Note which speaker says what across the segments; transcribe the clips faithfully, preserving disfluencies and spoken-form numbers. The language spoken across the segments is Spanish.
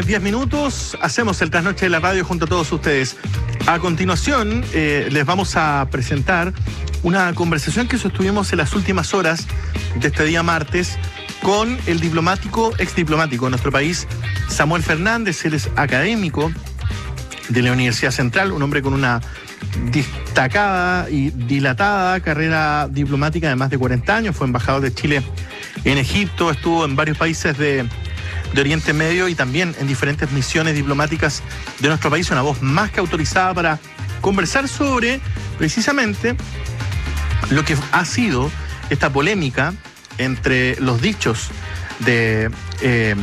Speaker 1: diez minutos, hacemos el trasnoche de la radio junto a todos ustedes. A continuación, eh, les vamos a presentar una conversación que sostuvimos en las últimas horas de este día martes con el diplomático, ex diplomático de nuestro país, Samuel Fernández. Él es académico de la Universidad Central, un hombre con una destacada y dilatada carrera diplomática de más de cuarenta años. Fue embajador de Chile en Egipto, estuvo en varios países de, de Oriente Medio y también en diferentes misiones diplomáticas de nuestro país. Una voz más que autorizada para conversar sobre precisamente lo que ha sido esta polémica entre los dichos de eh,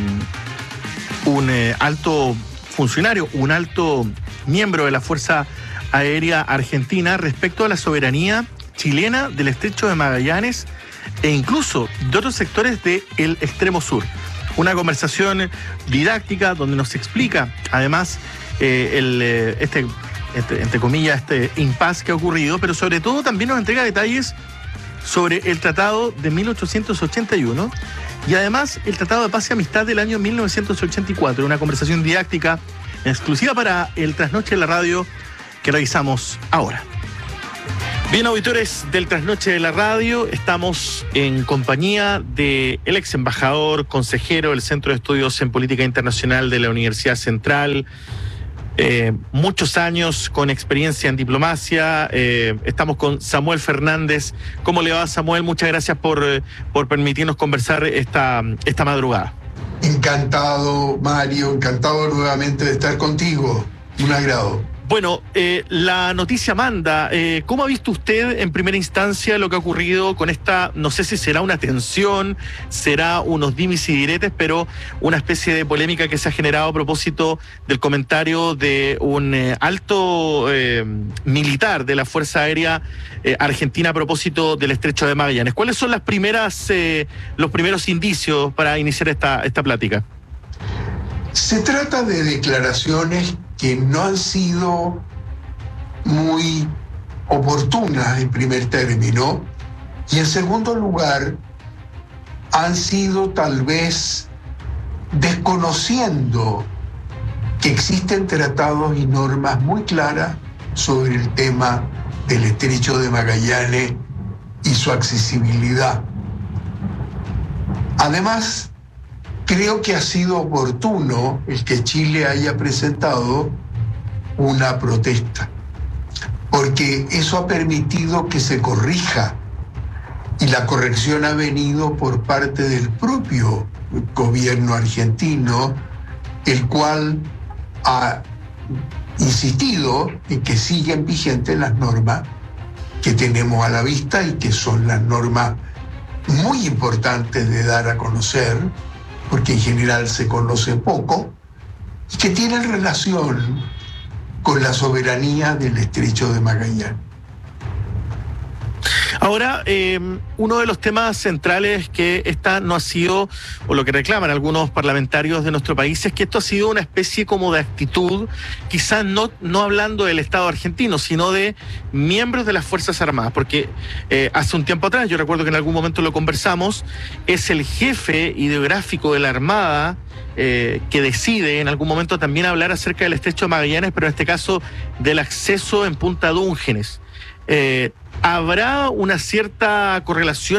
Speaker 1: un eh, alto funcionario, un alto miembro de la Fuerza Aérea Argentina respecto a la soberanía chilena del Estrecho de Magallanes e incluso de otros sectores del extremo sur. Una conversación didáctica donde nos explica además eh, el, eh, este, este, entre comillas, este impasse que ha ocurrido, pero sobre todo también nos entrega detalles sobre el Tratado de mil ochocientos ochenta y uno y además el Tratado de Paz y Amistad del año mil novecientos ochenta y cuatro. Una conversación didáctica exclusiva para el Trasnoche de la Radio que realizamos ahora. Bien, auditores del Trasnoche de la Radio, estamos en compañía del ex embajador, consejero del Centro de Estudios en Política Internacional de la Universidad Central, eh, muchos años con experiencia en diplomacia. Eh, estamos con Samuel Fernández. ¿Cómo le va, Samuel? Muchas gracias por, eh, por permitirnos conversar esta, esta madrugada.
Speaker 2: Encantado, Mario, encantado nuevamente de estar contigo. Un agrado.
Speaker 1: Bueno, eh, la noticia manda. Eh, ¿Cómo ha visto usted en primera instancia lo que ha ocurrido con esta, no sé si será una tensión, será unos dimis y diretes, pero una especie de polémica que se ha generado a propósito del comentario de un eh, alto eh, militar de la Fuerza Aérea eh, Argentina a propósito del Estrecho de Magallanes? ¿Cuáles son las primeras, eh, los primeros indicios para iniciar esta, esta plática?
Speaker 2: Se trata de declaraciones que no han sido muy oportunas en primer término y en segundo lugar han sido tal vez desconociendo que existen tratados y normas muy claras sobre el tema del Estrecho de Magallanes y su accesibilidad. Además, creo que ha sido oportuno el que Chile haya presentado una protesta, porque eso ha permitido que se corrija, y la corrección ha venido por parte del propio gobierno argentino, el cual ha insistido en que siguen vigentes las normas que tenemos a la vista y que son las normas muy importantes de dar a conocer, porque en general se conoce poco, y que tienen relación con la soberanía del Estrecho de Magallanes.
Speaker 1: Ahora, eh, uno de los temas centrales que esta no ha sido, o lo que reclaman algunos parlamentarios de nuestro país, es que esto ha sido una especie como de actitud, quizás no, no hablando del Estado argentino, sino de miembros de las Fuerzas Armadas, porque eh, hace un tiempo atrás, yo recuerdo que en algún momento lo conversamos, es el jefe ideográfico de la Armada eh, que decide en algún momento también hablar acerca del Estrecho de Magallanes, pero en este caso del acceso en Punta Dúngenes. Eh, ¿Habrá una cierta correlación